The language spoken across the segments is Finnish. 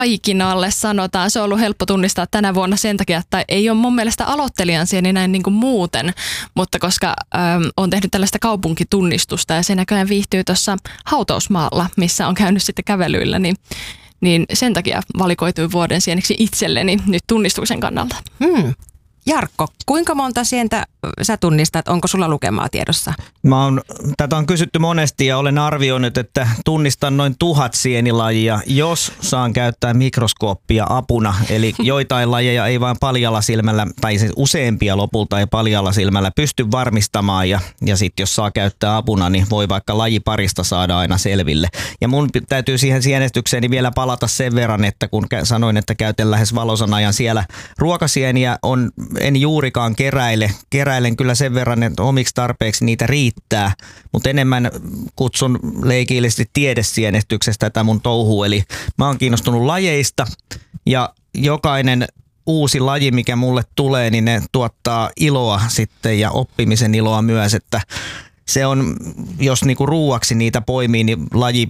Aikinalle sanotaan. Se on ollut helppo tunnistaa tänä vuonna sen takia, että ei ole mun mielestä aloittelijan sieni näin niin kuin muuten, mutta koska on tehnyt tällaista kaupunkitunnistusta ja se näköjään viihtyy tuossa hautausmaalla, missä on käynyt sitten kävelyillä, niin sen takia valikoitui vuoden sieniksi itselleni nyt tunnistuksen kannalta. Jarkko, kuinka monta sientä sä tunnistat? Onko sulla lukemaa tiedossa? Tätä on kysytty monesti ja olen arvioinut, että tunnistan noin 1000 sienilajia, jos saan käyttää mikroskooppia apuna. Eli joitain lajeja ei vain paljalla silmällä, tai siis useampia lopulta ei paljalla silmällä pysty varmistamaan. Ja sitten jos saa käyttää apuna, niin voi vaikka lajiparista saada aina selville. Ja mun täytyy siihen sienestykseeni vielä palata sen verran, että kun sanoin, että käytän lähes valoisan ajan siellä ruokasieniä en juurikaan keräilen kyllä sen verran, että omiksi tarpeeksi niitä riittää, mutta enemmän kutsun leikillisesti tiedesienestyksestä tätä mun touhua. Eli mä oon kiinnostunut lajeista ja jokainen uusi laji, mikä mulle tulee, niin ne tuottaa iloa sitten ja oppimisen iloa myös, että se on, jos niinku ruuaksi niitä poimii, niin laji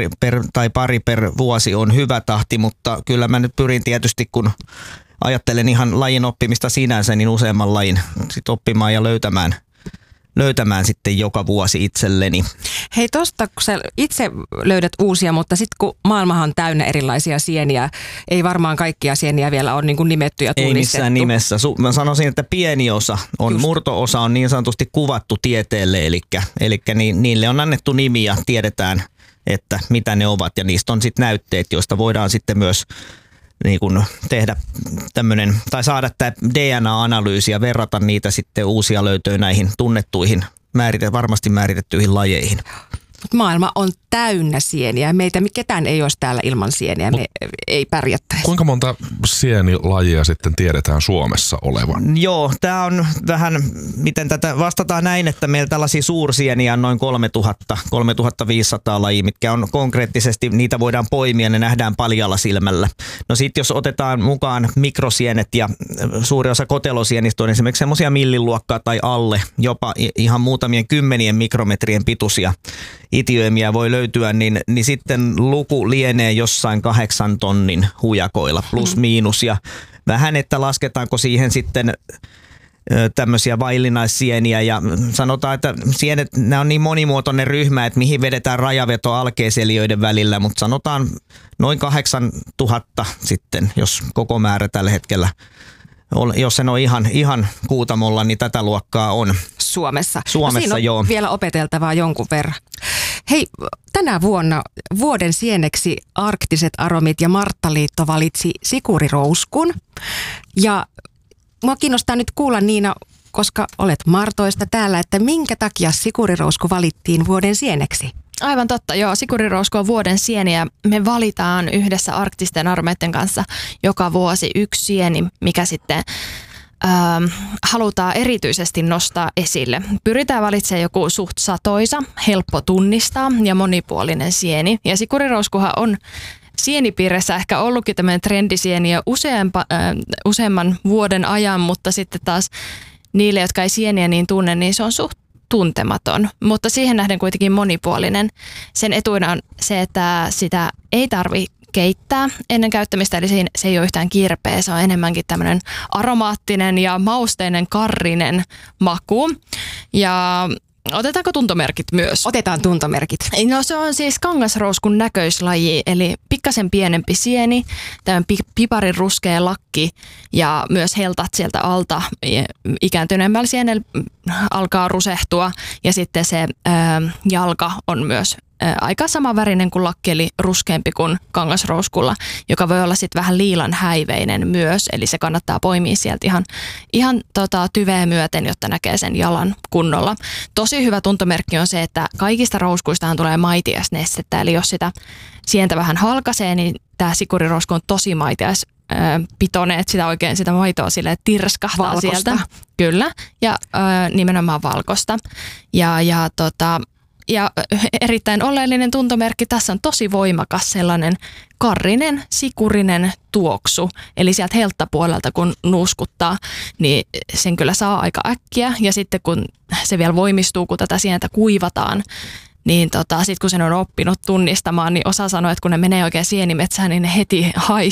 pari per vuosi on hyvä tahti, mutta kyllä mä nyt pyrin tietysti, kun ajattelen ihan lajin oppimista sinänsä, niin useamman lajin sit oppimaan ja löytämään sitten joka vuosi itselleni. Hei, tosta kun sä itse löydät uusia, mutta sitten kun maailmahan on täynnä erilaisia sieniä, ei varmaan kaikkia sieniä vielä ole niin kuin nimetty ja tunnistettu. Ei missään nimessä. Mä sanoisin, että pieni osa, murto-osa on niin sanotusti kuvattu tieteelle, eli niille on annettu nimi ja tiedetään, että mitä ne ovat ja niistä on sitten näytteet, joista voidaan sitten myös niin kun tehdä tämmöinen, tai saada tämä DNA-analyysi ja verrata niitä sitten uusia löytöjä näihin tunnettuihin, varmasti määritettyihin lajeihin. Maailma on täynnä sieniä. Meitä ketään ei olisi täällä ilman sieniä. Me ei pärjättäisi. Kuinka monta sienilajia sitten tiedetään Suomessa olevan? Joo, tämä on vähän, miten tätä vastataan näin, että meillä tällaisia suursieniä on noin 3500 lajia, mitkä on konkreettisesti, niitä voidaan poimia, ne nähdään paljalla silmällä. No sitten jos otetaan mukaan mikrosienet ja suuri osa kotelosienistä on esimerkiksi semmoisia milliluokkaa tai alle, jopa ihan muutamien kymmenien mikrometrien pituisia itiöimiä voi löytyä, niin sitten luku lienee jossain 8 tonnin hujakoilla plus miinus. Ja vähän, että lasketaanko siihen sitten tämmöisiä vaillinaissieniä ja sanotaan, että sienet, nämä on niin monimuotoinen ryhmä, että mihin vedetään rajaveto alkeiseliöiden välillä, mutta sanotaan noin 8000 sitten, jos koko määrä tällä hetkellä, jos sen on ihan kuutamolla, niin tätä luokkaa on. Suomessa Suomessa, no, on vielä opeteltavaa jonkun verran. Hei, tänä vuonna vuoden sieneksi Arktiset aromit ja Marttaliitto valitsi sikurirouskun. Ja mua kiinnostaa nyt kuulla, Niina, koska olet Martoista täällä, että minkä takia sikurirousku valittiin vuoden sieneksi? Aivan totta, joo. Sikurirousku on vuoden sieniä. Me valitaan yhdessä Arktisten aromeiden kanssa joka vuosi yksi sieni, mikä sitten halutaan erityisesti nostaa esille. Pyritään valitsemaan joku suht satoisa, helppo tunnistaa ja monipuolinen sieni. Ja sikurirouskuhan on sienipiirissä ehkä ollutkin tämmöinen trendisieni jo useamman vuoden ajan, mutta sitten taas niille, jotka ei sieniä niin tunne, niin se on suht tuntematon, mutta siihen nähden kuitenkin monipuolinen. Sen etuina on se, että sitä ei tarvitse keittää ennen käyttämistä, eli se ei ole yhtään kirpeä, se on enemmänkin tämmöinen aromaattinen ja mausteinen karrinen maku. Ja otetaanko tuntomerkit myös? Otetaan tuntomerkit. No se on siis kangasrouskun näköislaji, eli pikkasen pienempi sieni, tämän piparin ruskea lakki ja myös heltat sieltä alta ikääntyneemmällä sienellä alkaa rusehtua ja sitten se jalka on myös aika samanvärinen kuin lakki, eli ruskeampi kuin kangasrouskulla, joka voi olla sitten vähän liilan häiveinen myös, eli se kannattaa poimia sieltä ihan tyveä myöten, jotta näkee sen jalan kunnolla. Tosi hyvä tuntomerkki on se, että kaikista rouskuistahan tulee maitiaisnestettä, eli jos sitä sientä vähän halkaisee, niin tämä sikurirousku on tosi maitiaispitoinen, että sitä maitoa silleen tirskahtaa valkosta sieltä. Kyllä, ja nimenomaan valkosta. Ja erittäin oleellinen tuntomerkki, tässä on tosi voimakas sellainen karrinen, sikurinen tuoksu. Eli sieltä helttapuolelta kun nuuskuttaa, niin sen kyllä saa aika äkkiä. Ja sitten kun se vielä voimistuu, kun tätä sientä kuivataan niin sitten kun sen on oppinut tunnistamaan, niin osa sanoo, että kun ne menee oikein sienimetsään, niin ne heti